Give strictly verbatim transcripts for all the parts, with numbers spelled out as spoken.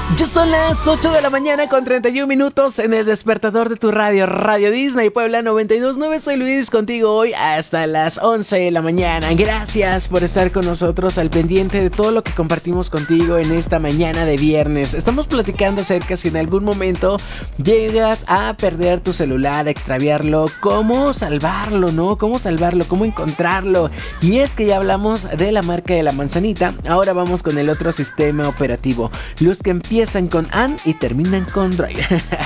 Ya son las ocho de la mañana con treinta y un minutos en el despertador de tu radio, Radio Disney Puebla noventa y dos punto nueve. Soy Luis, contigo hoy hasta las once de la mañana. Gracias por estar con nosotros al pendiente de todo lo que compartimos contigo en esta mañana de viernes. Estamos platicando acerca si en algún momento llegas a perder tu celular, a extraviarlo, cómo salvarlo, ¿no? Cómo salvarlo, cómo encontrarlo. Y es que ya hablamos de la marca de la manzanita, ahora vamos con el otro sistema operativo, los que empiezan Empiezan con An y terminan con Droid.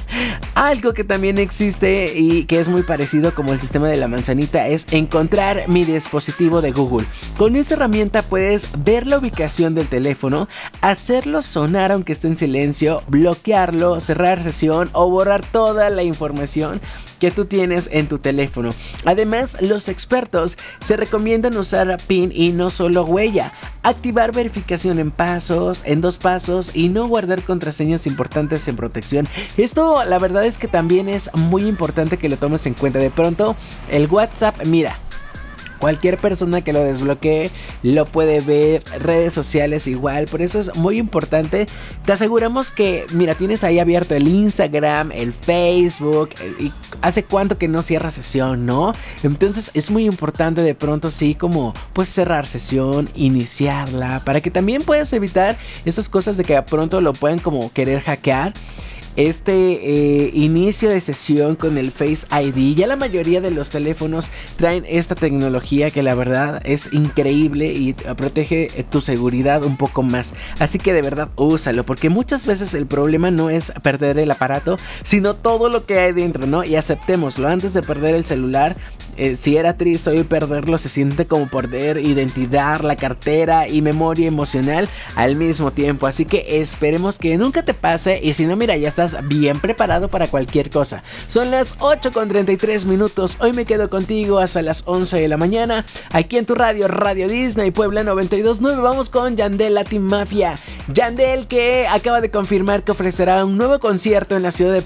Algo que también existe y que es muy parecido como el sistema de la manzanita es encontrar mi dispositivo de Google. Con esa herramienta puedes ver la ubicación del teléfono, hacerlo sonar aunque esté en silencio, bloquearlo, cerrar sesión o borrar toda la información que tú tienes en tu teléfono. Además, los expertos se recomiendan usar PIN y no solo huella, activar verificación en pasos, en dos pasos y no guardar contraseñas importantes en protección. Esto la verdad es que también es muy importante que lo tomes en cuenta. De pronto, el WhatsApp, mira, cualquier persona que lo desbloquee lo puede ver, redes sociales igual, por eso es muy importante. Te aseguramos que, mira, tienes ahí abierto el Instagram, el Facebook, y hace cuánto que no cierras sesión, ¿no? Entonces es muy importante de pronto sí como pues cerrar sesión, iniciarla, para que también puedas evitar esas cosas de que de pronto lo pueden como querer hackear. Este eh, inicio de sesión con el Face I D, ya la mayoría de los teléfonos traen esta tecnología que la verdad es increíble y protege tu seguridad un poco más. Así que de verdad úsalo, porque muchas veces el problema no es perder el aparato, sino todo lo que hay dentro, ¿no? Y aceptémoslo, antes de perder el celular, eh, si era triste hoy perderlo, se siente como perder identidad, la cartera y memoria emocional al mismo tiempo. Así que esperemos que nunca te pase, y si no, mira, ya estás bien preparado para cualquier cosa. Son las ocho con treinta y tres minutos. Hoy me quedo contigo hasta las once de la mañana aquí en tu radio, Radio Disney Puebla noventa y dos punto nueve. Vamos con Yandel Latin Mafia. Yandel, que acaba de confirmar que ofrecerá un nuevo concierto en la ciudad de